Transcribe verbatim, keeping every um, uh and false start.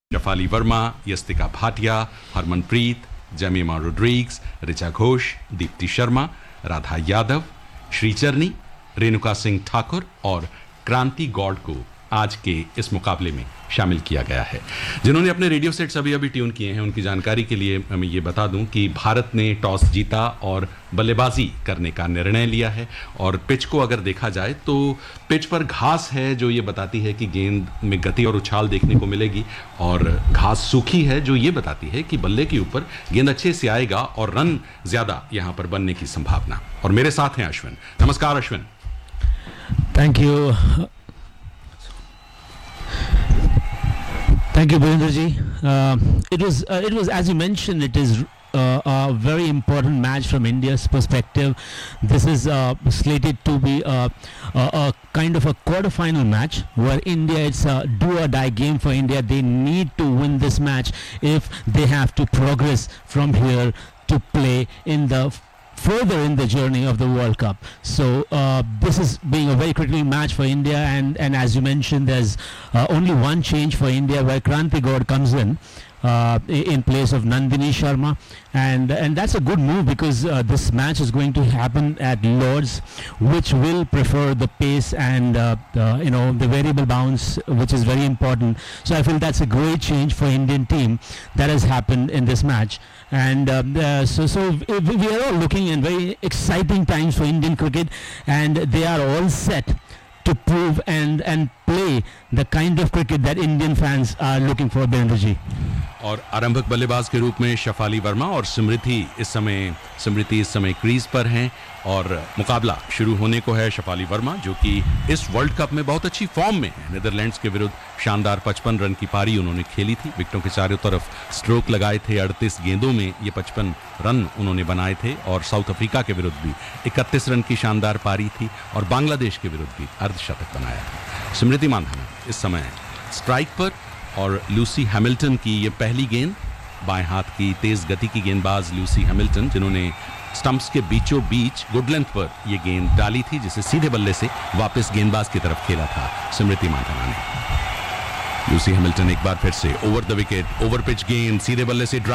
Shafali Verma, Yastika Bhatia, Harmanpreet, जमीमा Rodrigues, Richa Ghosh, Deepti Sharma, Radha Yadav, श्रीचरनी, Renuka Singh Thakur और क्रांति गौड़ को आज के इस मुकाबले में शामिल किया गया है। जिन्होंने अपने रेडियो सेट्स अभी अभी ट्यून किए हैं, उनकी जानकारी के लिए मैं ये बता दूं कि भारत ने टॉस जीता और बल्लेबाजी करने का निर्णय लिया है। और पिच को अगर देखा जाए तो पिच पर घास है जो ये बताती है कि गेंद में गति और उछाल देखने को मिलेगी, और घास सूखी है जो ये बताती है कि बल्ले के ऊपर गेंद अच्छे से आएगा और रन ज्यादा यहाँ पर बनने की संभावना। और मेरे साथ हैं अश्विन। नमस्कार Ashwin. Thank you Thank you, Birendra ji. Uh, it was, uh, it was, as you mentioned, it is uh, a very important match from India's perspective. This is uh, slated to be a, a, a kind of a quarter-final match where India, it's a do-or-die game for India. They need to win this match if they have to progress from here to play in the further in the journey of the World Cup. So uh, this is being a very critical match for India, and, and as you mentioned, there's uh, only one change for India where Kranti Gaur comes in uh, in place of Nandini Sharma, and and that's a good move because uh, this match is going to happen at Lords, which will prefer the pace and uh, uh, you know the variable bounce, which is very important. So I feel that's a great change for Indian team that has happened in this match. And uh, uh, so, so we we are all looking in very exciting times for Indian cricket, and they are all set to prove and and play the kind of cricket that Indian fans are looking for. Birendra ji. और आरंभक बल्लेबाज के रूप में शफाली वर्मा और स्मृति इस समय स्मृति इस समय क्रीज पर हैं, और मुकाबला शुरू होने को है। शफाली वर्मा जो कि इस वर्ल्ड कप में बहुत अच्छी फॉर्म में है, नीदरलैंड्स के विरुद्ध शानदार पचपन रन की पारी उन्होंने खेली थी, विकेटों के चारों तरफ स्ट्रोक लगाए थे, अड़तीस गेंदों में ये पचपन रन उन्होंने बनाए थे, और साउथ अफ्रीका के विरुद्ध भी इकतीस रन की शानदार पारी थी, और बांग्लादेश के विरुद्ध भी अर्धशतक बनाया था। स्मृति मानधना इस समय स्ट्राइक पर, और लूसी हैमिल्टन की ये पहली गेंद, बाएं हाथ की तेज गति की गेंदबाज लूसी हैमिल्टन जिन्होंने स्टंप्स के बीचों बीच गुड लेंथ पर ये गेंद डाली थी, जिसे सीधे बल्ले से वापस गेंदबाज की तरफ खेला था स्मृति मानधना ने। लूसी हैमिल्टन एक बार फिर से over the wicket, over pitch गेंद सीधे बल्ले से